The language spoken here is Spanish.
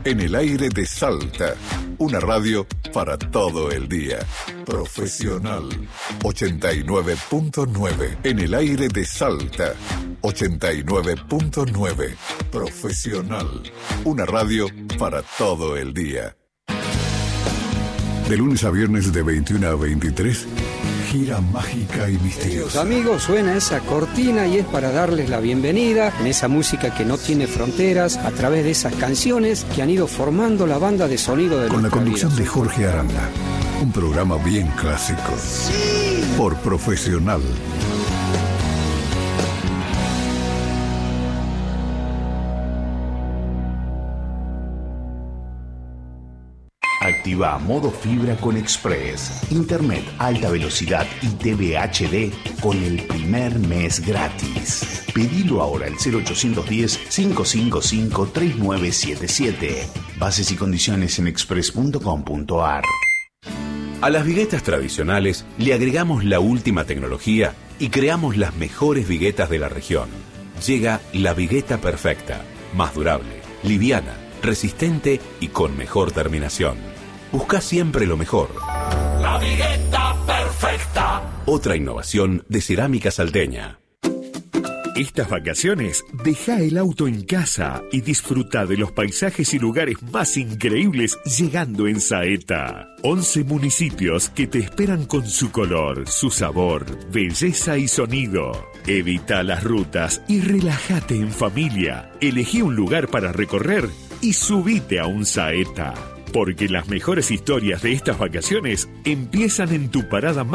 En el aire de Salta, una radio para todo el día. Profesional 89.9. En el aire de Salta 89.9. Profesional, una radio para todo el día. De lunes a viernes de 21 a 23, gira mágica y misteriosa. Amigos, suena esa cortina y es para darles la bienvenida en esa música que no tiene fronteras, a través de esas canciones que han ido formando la banda de sonido de con la conducción vida. De Jorge Aranda, un programa bien clásico. Sí. Por Profesional. Activa modo fibra con Express. Internet alta velocidad y TV HD con el primer mes gratis. Pedilo ahora al 0810-555-3977. Bases y condiciones en express.com.ar. A las viguetas tradicionales le agregamos la última tecnología y creamos las mejores viguetas de la región. Llega la vigueta perfecta, más durable, liviana, resistente y con mejor terminación. Busca siempre lo mejor. La vigueta perfecta. Otra innovación de Cerámica Salteña. Estas vacaciones, deja el auto en casa y disfruta de los paisajes y lugares más increíbles llegando en Saeta. 11 municipios que te esperan con su color, su sabor, belleza y sonido. Evita las rutas y relájate en familia. Elegí un lugar para recorrer y subite a un Saeta. Porque las mejores historias de estas vacaciones empiezan en tu parada más